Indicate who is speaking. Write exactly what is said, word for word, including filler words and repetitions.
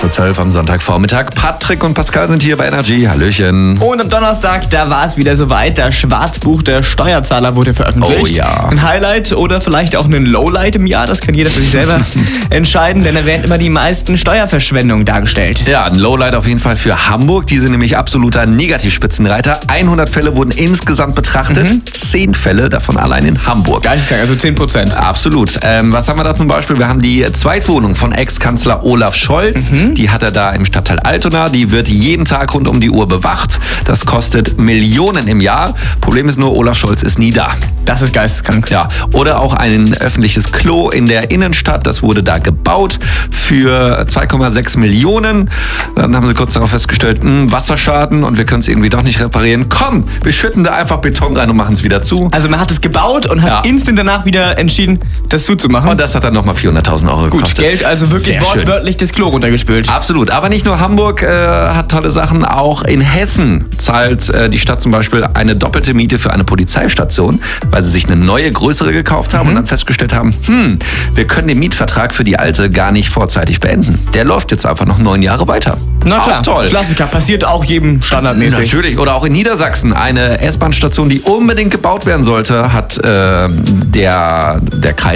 Speaker 1: vor zwölf am Sonntagvormittag. Patrick und Pascal sind hier bei Energy. Hallöchen.
Speaker 2: Und am Donnerstag, da war es wieder soweit. Das Schwarzbuch der Steuerzahler wurde veröffentlicht.
Speaker 1: Oh ja.
Speaker 2: Ein Highlight oder vielleicht auch ein Lowlight im Jahr, das kann jeder für sich selber entscheiden, denn da werden immer die meisten Steuerverschwendungen dargestellt.
Speaker 1: Ja, ein Lowlight auf jeden Fall für Hamburg. Die sind nämlich absoluter Negativspitzenreiter. hundert Fälle wurden insgesamt betrachtet. Mhm. zehn Fälle, davon allein in Hamburg.
Speaker 2: Geisteskrank, also zehn Prozent.
Speaker 1: Absolut. Ähm, was haben wir da zum Beispiel? Wir haben die Zweitwohnung von Ex-Kanzler Olaf Scholz. Mhm. Die hat er da im Stadtteil Altona. Die wird jeden Tag rund um die Uhr bewacht. Das kostet Millionen im Jahr. Problem ist nur, Olaf Scholz ist nie da.
Speaker 2: Das ist geisteskrank.
Speaker 1: Ja. Oder auch ein öffentliches Klo in der Innenstadt. Das wurde da gebaut für zwei Komma sechs Millionen. Dann haben sie kurz darauf festgestellt, mh, Wasserschaden und wir können es irgendwie doch nicht reparieren. Komm, wir schütten da einfach Beton rein und machen es wieder zu.
Speaker 2: Also man hat es gebaut und hat ja. instant danach wieder entschieden, das zuzumachen.
Speaker 1: Und das hat dann nochmal vierhunderttausend Euro gekostet.
Speaker 2: Gut, Geld, also wirklich
Speaker 1: Sehr
Speaker 2: wortwörtlich schön. Das Klo runtergespült.
Speaker 1: Absolut, aber nicht nur Hamburg äh, hat tolle Sachen, auch in Hessen zahlt äh, die Stadt zum Beispiel eine doppelte Miete für eine Polizeistation, weil sie sich eine neue, größere gekauft haben mhm. und dann festgestellt haben, hm, wir können den Mietvertrag für die alte gar nicht vorzeitig beenden. Der läuft jetzt einfach noch neun Jahre weiter.
Speaker 2: Na klar,
Speaker 1: auch toll.
Speaker 2: Klassiker, passiert auch jedem standardmäßig.
Speaker 1: Natürlich, oder auch in Niedersachsen eine S-Bahn-Station, die unbedingt gebaut werden sollte, hat äh, der, der Kreis